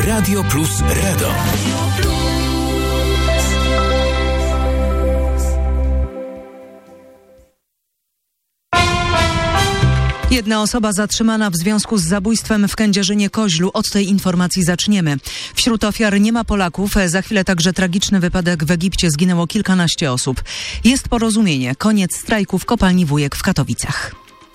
Radio Plus Radom. Jedna osoba zatrzymana w związku z zabójstwem w Kędzierzynie-Koźlu. Od tej informacji zaczniemy. Wśród ofiar nie ma Polaków. Za chwilę także tragiczny wypadek w Egipcie. Zginęło kilkanaście osób. Jest porozumienie. Koniec strajku w kopalni Wujek w Katowicach.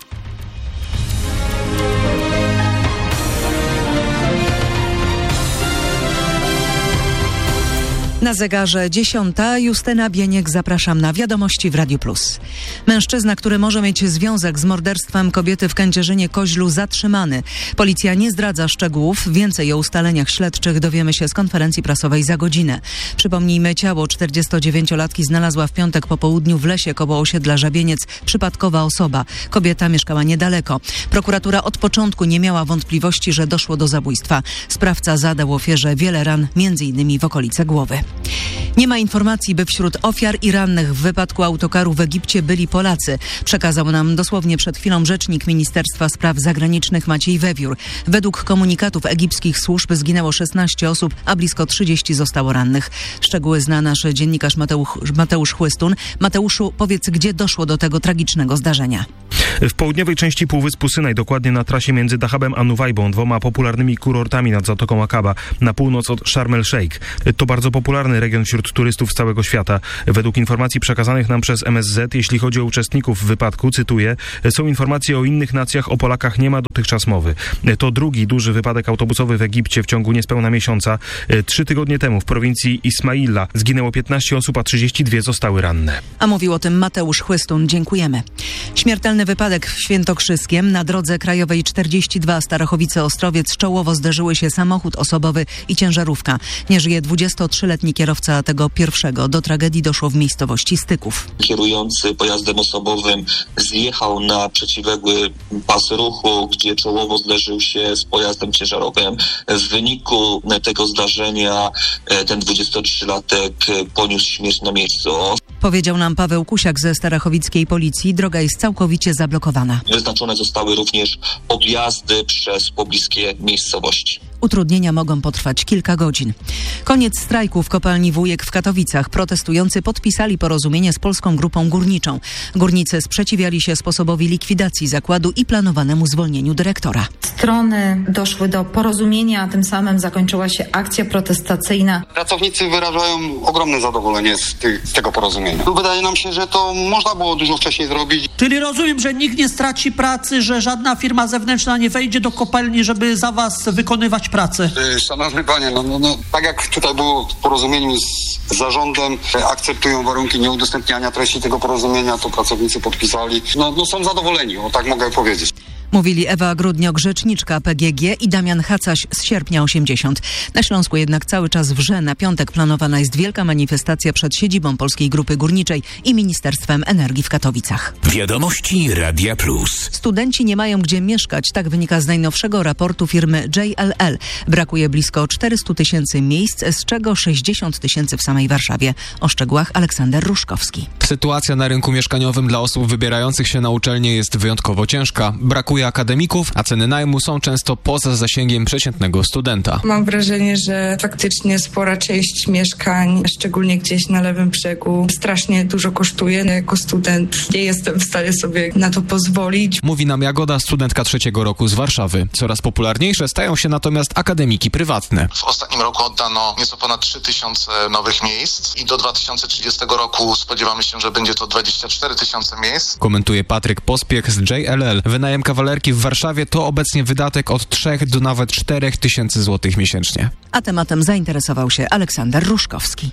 Na zegarze 10. Justyna Bieniek, zapraszam na Wiadomości w Radiu Plus. Mężczyzna, który może mieć związek z morderstwem kobiety w Kędzierzynie-Koźlu, zatrzymany. Policja nie zdradza szczegółów. Więcej o ustaleniach śledczych dowiemy się z konferencji prasowej za godzinę. Przypomnijmy, ciało 49-latki znalazła w piątek po południu w lesie koło osiedla Żabieniec przypadkowa osoba. Kobieta mieszkała niedaleko. Prokuratura od początku nie miała wątpliwości, że doszło do zabójstwa. Sprawca zadał ofierze wiele ran, m.in. w okolice głowy. Nie ma informacji, by wśród ofiar i rannych w wypadku autokaru w Egipcie byli Polacy. Przekazał nam dosłownie przed chwilą rzecznik Ministerstwa Spraw Zagranicznych Maciej Wewiór. Według komunikatów egipskich służb zginęło 16 osób, a blisko 30 zostało rannych. Szczegóły zna nasz dziennikarz Mateusz Chłystun. Mateuszu, powiedz, gdzie doszło do tego tragicznego zdarzenia? W południowej części Półwyspu Synaj, dokładnie na trasie między Dahabem a Nuwajbą, dwoma popularnymi kurortami nad Zatoką Akaba, na północ od Sharm el-Sheikh. To bardzo popularny region wśród turystów z całego świata. Według informacji przekazanych nam przez MSZ, jeśli chodzi o uczestników wypadku, cytuję, są informacje o innych nacjach, o Polakach nie ma dotychczas mowy. To drugi duży wypadek autobusowy w Egipcie w ciągu niespełna miesiąca. 3 tygodnie temu w prowincji Ismaila zginęło 15 osób, a 32 zostały ranne. A mówił o tym Mateusz Chłystun. Dziękujemy. Śmiertelny wypadek w Świętokrzyskiem. Na drodze krajowej 42 Starachowice-Ostrowiec czołowo zderzyły się samochód osobowy i ciężarówka. Nie żyje 23-letni kierowca tego pierwszego. Do tragedii doszło w miejscowości Styków. Kierujący pojazdem osobowym zjechał na przeciwległy pas ruchu, gdzie czołowo zderzył się z pojazdem ciężarowym. W wyniku tego zdarzenia ten 23-latek poniósł śmierć na miejscu. Powiedział nam Paweł Kusiak ze starachowickiej policji. Droga jest całkowicie zablokowana. Wyznaczone zostały również objazdy przez pobliskie miejscowości. Utrudnienia mogą potrwać kilka godzin. Koniec strajku w kopalni Wujek w Katowicach. Protestujący podpisali porozumienie z Polską Grupą Górniczą. Górnicy sprzeciwiali się sposobowi likwidacji zakładu i planowanemu zwolnieniu dyrektora. Strony doszły do porozumienia, a tym samym zakończyła się akcja protestacyjna. Pracownicy wyrażają ogromne zadowolenie z tego porozumienia. Wydaje nam się, że to można było dużo wcześniej zrobić. Czyli rozumiem, że nikt nie straci pracy, że żadna firma zewnętrzna nie wejdzie do kopalni, żeby za was wykonywać pracę. Szanowny panie, tak jak tutaj było w porozumieniu z zarządem, akceptują warunki nieudostępniania treści tego porozumienia, to pracownicy podpisali. Są zadowoleni, tak mogę powiedzieć. Mówili Ewa Grudniok, rzeczniczka PGG, i Damian Hacaś z Sierpnia 80. Na Śląsku jednak cały czas wrze. Na piątek planowana jest wielka manifestacja przed siedzibą Polskiej Grupy Górniczej i Ministerstwem Energii w Katowicach. Wiadomości Radia Plus. Studenci nie mają gdzie mieszkać. Tak wynika z najnowszego raportu firmy JLL. Brakuje blisko 400 000 miejsc, z czego 60 000 w samej Warszawie. O szczegółach Aleksander Ruszkowski. Sytuacja na rynku mieszkaniowym dla osób wybierających się na uczelnię jest wyjątkowo ciężka. Brakuje akademików, a ceny najmu są często poza zasięgiem przeciętnego studenta. Mam wrażenie, że faktycznie spora część mieszkań, szczególnie gdzieś na lewym brzegu, strasznie dużo kosztuje. Jako student nie jestem w stanie sobie na to pozwolić. Mówi nam Jagoda, studentka 3. roku z Warszawy. Coraz popularniejsze stają się natomiast akademiki prywatne. W ostatnim roku oddano nieco ponad 3000 nowych miejsc i do 2030 roku spodziewamy się, że będzie to 24 000 miejsc. Komentuje Patryk Pospiech z JLL. Wynajem kawalerki w Warszawie to obecnie wydatek od 3 do nawet 4 000 złotych miesięcznie. A tematem zainteresował się Aleksander Ruszkowski.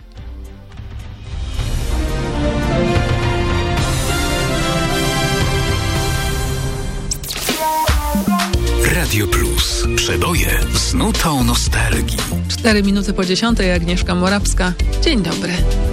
Radio Plus. Przeboje z nutą nostalgii. 4 minuty po 10:00, Agnieszka Morawska. Dzień dobry.